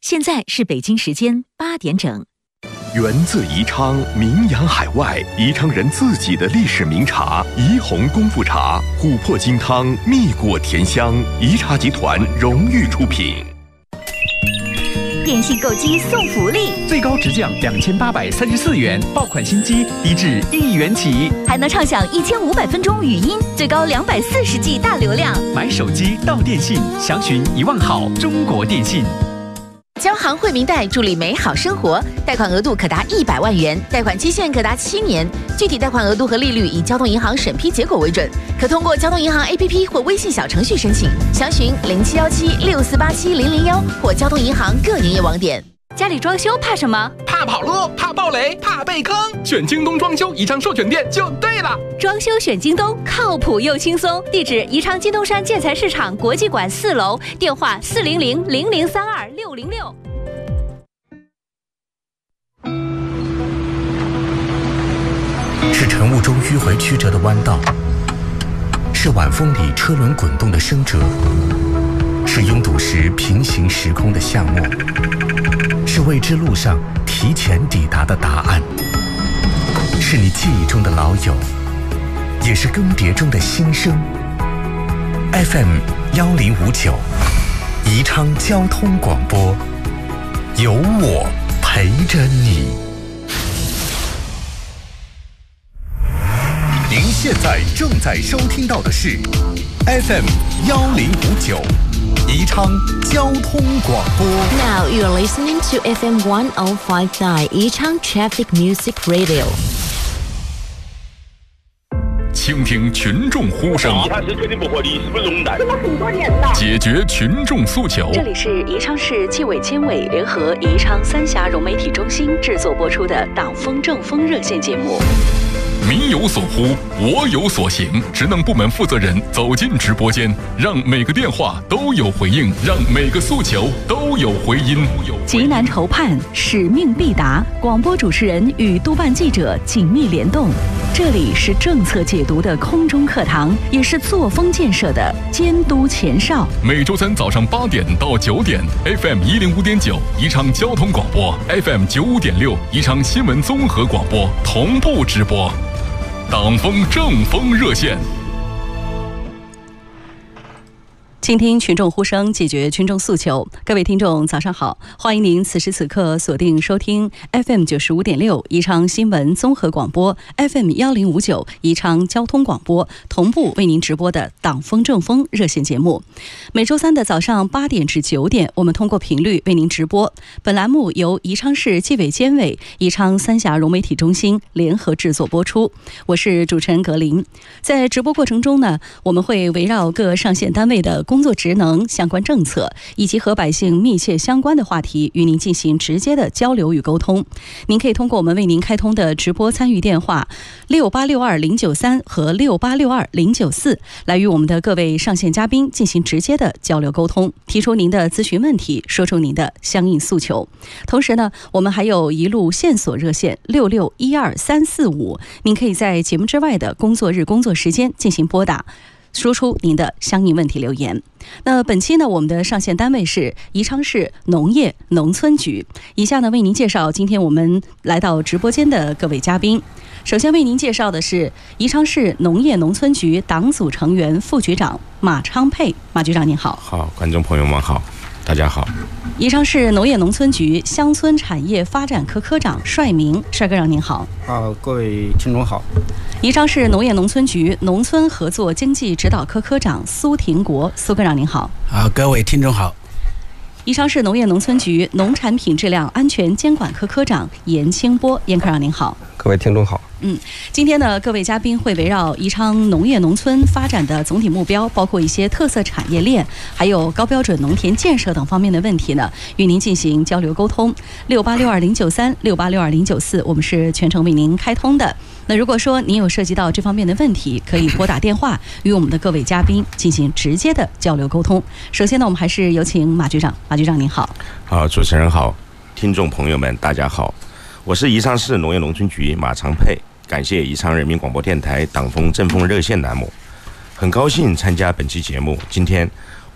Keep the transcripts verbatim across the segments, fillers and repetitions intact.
现在是北京时间八点整。 源自宜昌，名扬海外，宜昌人自己的历史名茶宜红功夫茶，琥珀金汤，蜜果甜香，宜茶集团荣誉出品。 电信购机送福利， 最高直降两千八百三十四元，爆款新机低至一元起， 还能畅享一千五百分钟语音，最高两百四十 G 大流量。 买手机到电信，详询一万号中国电信。 交行惠民贷助力美好生活，贷款额度可达一百万元，贷款期限可达七年，具体贷款额度和利率以交通银行审批结果为准，可通过交通银行 A P P 或微信小程序申请，详询零七幺七六四八七零零幺或交通银行各营业网点。 家里装修怕什么？ 怕跑路，怕暴雷，怕被坑。选京东装修宜昌授权店就对了。 装修选京东，靠谱又轻松。地址：宜昌金东山建材市场国际馆四楼，电话：四零零零零三二六零六。 是晨雾中迂回曲折的弯道，是晚风里车轮滚动的声折，是拥堵时平行时空的夏末，是未知路上提前抵达的答案，是你记忆中的老友，也是更迭中的新生。F M 幺零五九，宜昌交通广播，有我陪着你。您现在正在收听到的是 F M 幺零五九。宜昌交通广播。 Now you're listening to F M one oh five point nine 宜昌 Traffic Music Radio。 倾听群众呼声， 他是肯定不合理，是不是容胆？ 这么很多年了。 解决群众诉求。 这里是宜昌市纪委监委联合宜昌三峡融媒体中心制作播出的党风政风热线节目。 民有所呼，我有所行。职能部门负责人走进直播间，让每个电话都有回应，让每个诉求都有回音。 急难筹盼，使命必达。广播主持人与督办记者紧密联动。这里是政策解读的空中课堂，也是作风建设的监督前哨。 每周三早上八点到九点 ，F M 一零五点九宜昌交通广播 ，F M 九五点六宜昌新闻综合广播同步直播。党风政风热线， 倾听群众呼声，解决群众诉求。各位听众早上好，欢迎您此时此刻锁定收听 F M 九十五点六宜昌新闻综合广播， F M 幺零五九宜昌交通广播同步为您直播的党风政风热线节目。每周三的早上八点至九点，我们通过频率为您直播。本栏目由宜昌市纪委监委、宜昌三峡融媒体中心联合制作播出。我是主持人格林。在直播过程中呢，我们会围绕各上线单位的工作职能、相关政策以及和百姓密切相关的话题与您进行直接的交流与沟通。您可以通过我们为您开通的直播参与电话六八六二零九三和六八六二零九四来与我们的各位上线嘉宾进行直接的交流沟通，提出您的咨询问题，说出您的相应诉求。同时呢，我们还有一路线索热线六六一二三四五，您可以在节目之外的工作日工作时间进行拨打，说出您的相应问题留言。那本期呢，我们的上线单位是宜昌市农业农村局。以下呢，为您介绍今天我们来到直播间的各位嘉宾。首先为您介绍的是宜昌市农业农村局党组成员、副局长马昌沛。马局长您好。 好，观众朋友们好，大家好。 宜昌市农业农村局乡村产业发展科科长帅明。帅科长您好。 好，各位听众好。 宜昌市农业农村局农村合作经济指导科科长苏廷国。苏科长您好。 好，各位听众好。 宜昌市农业农村局农产品质量安全监管科科长严清波。严科长您好。 各位听众好。 嗯，今天呢，各位嘉宾会围绕宜昌农业农村发展的总体目标，包括一些特色产业链，还有高标准农田建设等方面的问题呢，与您进行交流沟通。六八六二零九三、六八六二零九四，我们是全程为您开通的。那如果说您有涉及到这方面的问题，可以拨打电话与我们的各位嘉宾进行直接的交流沟通。首先呢，我们还是有请马局长。马局长您好。 好，主持人好，听众朋友们大家好，我是宜昌市农业农村局马昌沛。感谢宜昌人民广播电台党风政风热线栏目，很高兴参加本期节目。今天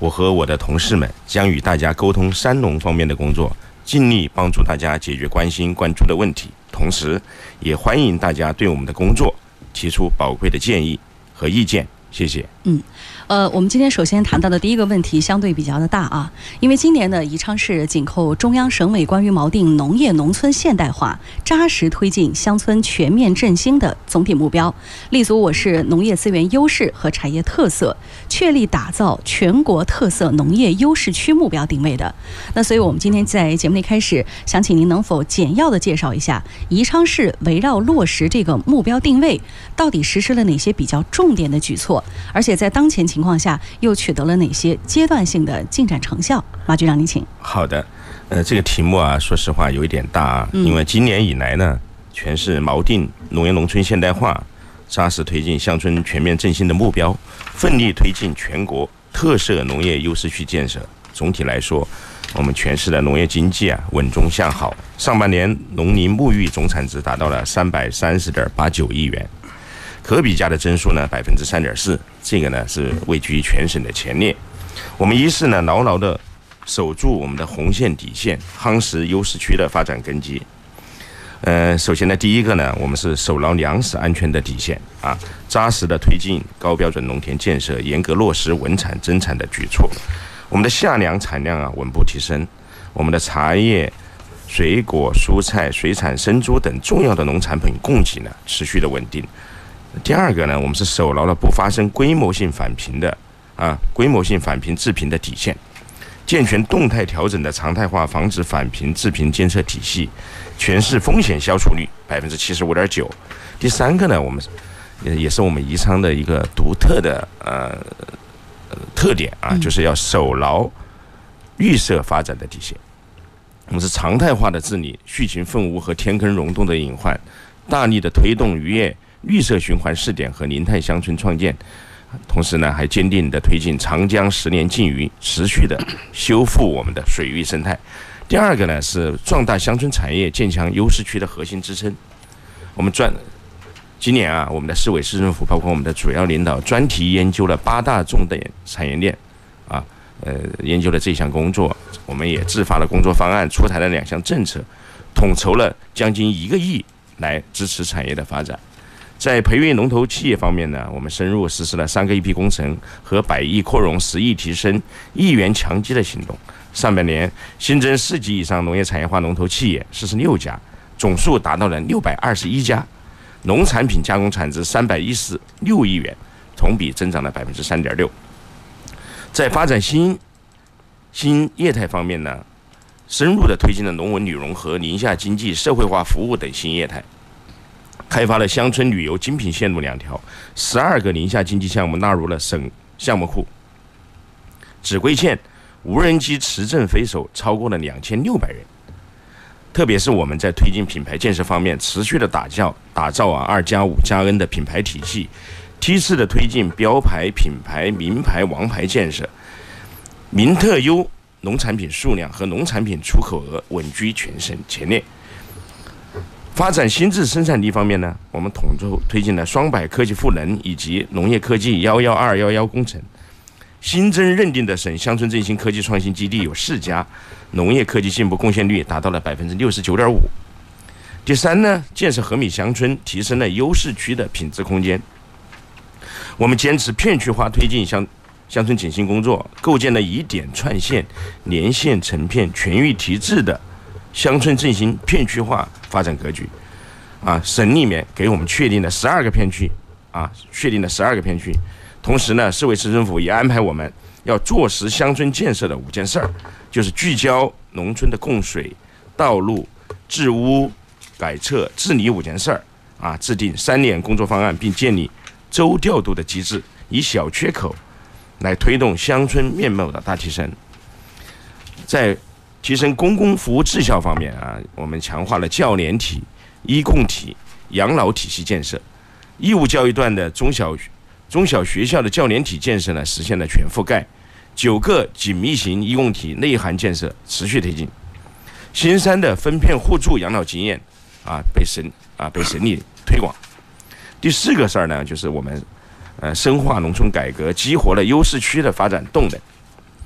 我和我的同事们将与大家沟通山农方面的工作，尽力帮助大家解决关心关注的问题，同时也欢迎大家对我们的工作提出宝贵的建议和意见。谢谢。 嗯，呃，我们今天首先谈到的第一个问题相对比较的大啊，因为今年的宜昌市紧扣中央省委关于锚定农业农村现代化、扎实推进乡村全面振兴的总体目标，立足我市农业资源优势和产业特色，确立打造全国特色农业优势区目标定位的。那所以我们今天在节目内开始，想请您能否简要的介绍一下宜昌市围绕落实这个目标定位，到底实施了哪些比较重点的举措？而且在当前情况下又取得了哪些阶段性的进展成效？马局长，您请。 好的，呃，这个题目啊，说实话有一点大啊，嗯、因为今年以来呢，全市锚定农业农村现代化，扎实推进乡村全面振兴的目标，奋力推进全国特色农业优势区建设。总体来说，我们全市的农业经济啊稳中向好，上半年农林牧渔总产值达到了三百三十点八九亿元。可比价的增速呢百分之三点四，这个呢是位居全省的前列。我们一是呢牢牢的守住我们的红线底线，夯实优势区的发展根基。呃，首先呢，第一个呢，我们是守牢粮食安全的底线啊，扎实的推进高标准农田建设，严格落实稳产增产的举措。我们的夏粮产量啊稳步提升，我们的茶叶、水果、蔬菜、水产、生猪等重要的农产品供给呢持续的稳定。第二个呢，我们是守牢了不发生规模性返贫的啊，规模性返贫致贫的底线，健全动态调整的常态化防止返贫致贫监测体系，全市风险消除率百分之七十五点九。第三个呢，我们也是我们宜昌的一个独特的呃特点啊，就是要守牢绿色发展的底线。我们是常态化的治理畜禽粪污和天坑溶洞的隐患，大力的推动渔业绿色循环试点和林态乡村创建，同时呢，还坚定地推进长江十年禁渔，持续的修复我们的水域生态。第二个呢，是壮大乡村产业，建强优势区的核心支撑。我们专今年啊，我们的市委市政府包括我们的主要领导专题研究了八大重点产业链，啊，呃，研究了这项工作，我们也制发了工作方案，出台了两项政策，统筹了将近一个亿来支持产业的发展。在培育龙头企业方面呢，我们深入实施了三个一批工程和百亿扩容、十亿提升、亿元强基的行动。上半年新增四级以上农业产业化龙头企业四十六家，总数达到了六百二十一家，农产品加工产值三百一十六亿元，同比增长了百分之三点六。在发展新新业态方面呢，深入的推进了农文旅融合、宁夏经济、社会化服务等新业态。开发了乡村旅游精品线路两条，十二个宁夏经济项目纳入了省项目库。秭归堑无人机持证飞手超过了两千六百人。特别是我们在推进品牌建设方面，持续的打造打造啊二加五加 N 的品牌体系，梯次的推进标牌、品牌、名牌、王牌建设，名特优农产品数量和农产品出口额稳居全省前列。发展新质生产力方面呢，我们统筹推进了双百科技赋能以及农业科技幺幺二幺幺工程，新增认定的省乡村振兴科技创新基地有四家，农业科技进步贡献率达到了百分之六十九点五。第三呢，建设和米乡村，提升了优势区的品质空间。我们坚持片区化推进乡乡村振兴工作，构建了以点串线、连线成片、全域提质的乡村振兴片区化发展格局，啊，省里面给我们确定了十二个片区，啊，确定了十二个片区。同时呢，市委市政府也安排我们要做实乡村建设的五件事儿，就是聚焦农村的供水、道路、治污、改厕、治理五件事儿，啊，制定三年工作方案，并建立周调度的机制，以小缺口来推动乡村面貌的大提升。在提升公共服务质效方面啊，我们强化了教联体、医共体、养老体系建设，义务教育段的中小中小学校的教联体建设呢，实现了全覆盖，九个紧密型医共体内涵建设持续推进。新山的分片互助养老经验啊，被省啊被省里推广。第四个事儿呢，就是我们呃深化农村改革，激活了优势区的发展动能。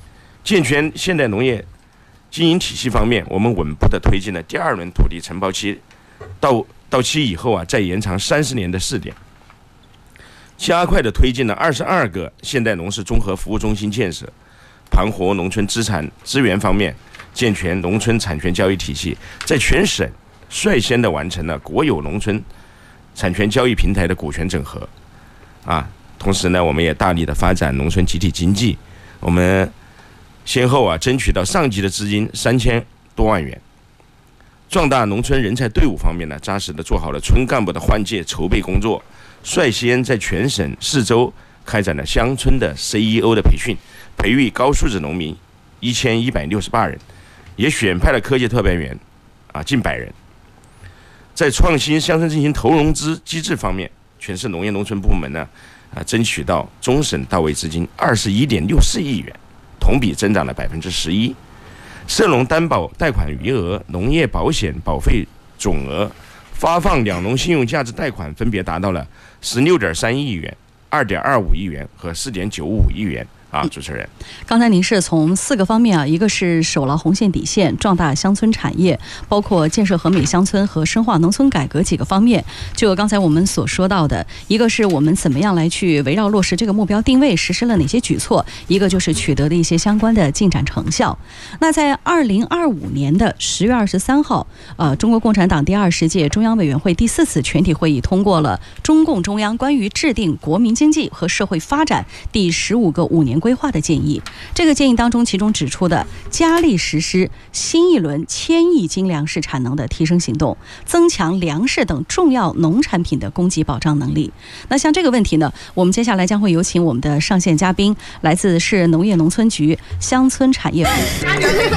健全现代农业经营体系方面，我们稳步的推进了第二轮土地承包期到到期以后啊，再延长三十年的试点，加快的推进了二十二个现代农事综合服务中心建设，盘活农村资产资源方面，健全农村产权交易体系，在全省率先的完成了国有农村产权交易平台的股权整合，啊，同时呢，我们也大力的发展农村集体经济，我们先后啊争取到上级的资金三千多万元。壮大农村人才队伍方面呢，扎实的做好了村干部的换届筹备工作，率先在全省四周开展了乡村的 C E O 的培训，培育高素质农民一千一百六十八人，也选派了科技特派员啊近百人。在创新乡村振兴投融资机制方面，全市农业农村部门呢啊争取到中省到位资金二十一点六四亿元，同比增长了百分之十一。涉农担保贷款余额、农业保险保费总额、发放两农信用价值贷款分别达到了十六点三亿元、二点二五亿元和四点九五亿元。啊，主持人， 刚才您是从四个方面啊，一个是守牢红线底线，壮大乡村产业，包括建设和美乡村和深化农村改革几个方面。就刚才我们所说到的，一个是我们怎么样来去围绕落实这个目标定位，实施了哪些举措；一个就是取得的一些相关的进展成效。那在二零二五年的十月二十三号，呃，中国共产党第二十届中央委员会第四次全体会议通过了中共中央关于制定国民经济和社会发展第十五个五年规划的建议。这个建议当中，其中指出的加力实施新一轮千亿斤粮食产能的提升行动，增强粮食等重要农产品的供给保障能力。那像这个问题呢，我们接下来将会有请我们的上线嘉宾，来自市农业农村局乡村产业部。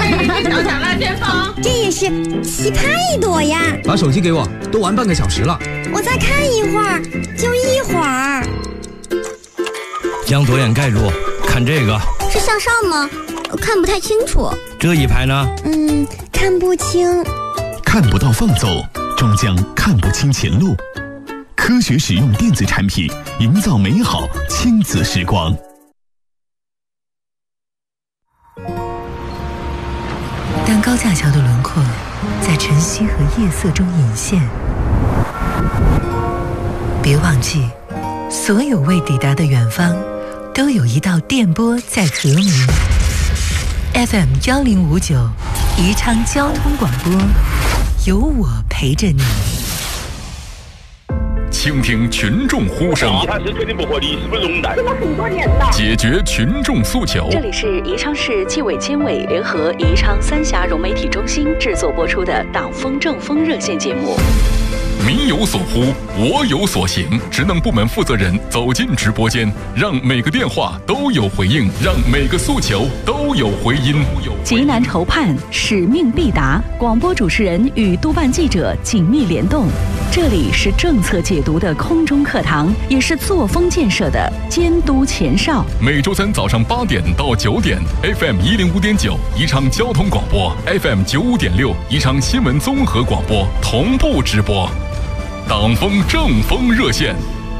这也是奇葩一朵呀！ 把手机给我，都玩半个小时了。 我再看一会儿，就一会儿。 将左眼盖住，看这个。 是向上吗？看不太清楚。 这一排呢？ 嗯，看不清。 看不到放走，终将看不清前路。科学使用电子产品，营造美好亲子时光。 当高架桥的轮廓在晨曦和夜色中隐现，别忘记，所有未抵达的远方都有一道电波在和鸣。 F M 幺零五九宜昌交通广播，有我陪着你。 倾听群众呼声， 他是肯定不和你是不是龙蛋？ 这么很多年了。 解决群众诉求。 这里是宜昌市纪委监委联合宜昌三峡融媒体中心制作播出的党风政风热线节目。 民有所呼，我有所行。职能部门负责人走进直播间，让每个电话都有回应，让每个诉求都有回音。 急难愁盼，使命必达。广播主持人与督办记者紧密联动。这里是政策解读的空中课堂，也是作风建设的监督前哨。 每周三早上八点到九点 ，F M 一零五点九宜昌交通广播 ，F M 九五点六宜昌新闻综合广播同步直播。党风政风热线。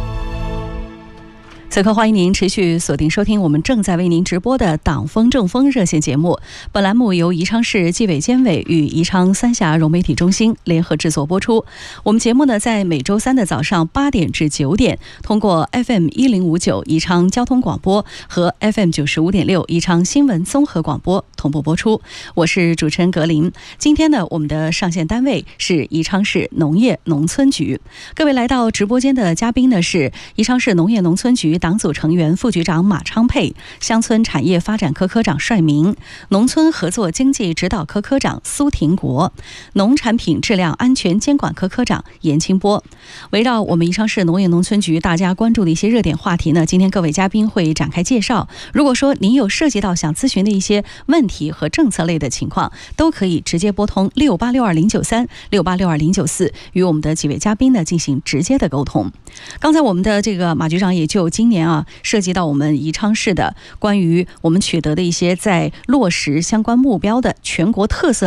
此刻欢迎您持续锁定收听我们正在为您直播的党风政风热线节目。本栏目由宜昌市纪委监委与宜昌三峡融媒体中心联合制作播出。我们节目呢，在每周三的早上八点至九点，通过 F M 一零五九宜昌交通广播和 F M 九十五点六宜昌新闻综合广播同步播出。我是主持人格林。今天呢，我们的上线单位是宜昌市农业农村局。各位来到直播间的嘉宾呢，是宜昌市农业农村局党组成员副局长马昌沛，乡村产业发展科科长帅明，农村合作经济指导科科长苏廷国，农产品质量安全监管科科长严清波。围绕我们宜昌市农业农村局大家关注的一些热点话题呢，今天各位嘉宾会展开介绍。如果说您有涉及到想咨询的一些问题和政策类的情况，都可以直接拨通六八六二零九三、六八六二零九四，与我们的几位嘉宾呢进行直接的沟通。刚才我们的这个马局长也就今年啊，涉及到我们宜昌市的关于我们取得的一些在落实相关目标的全国特色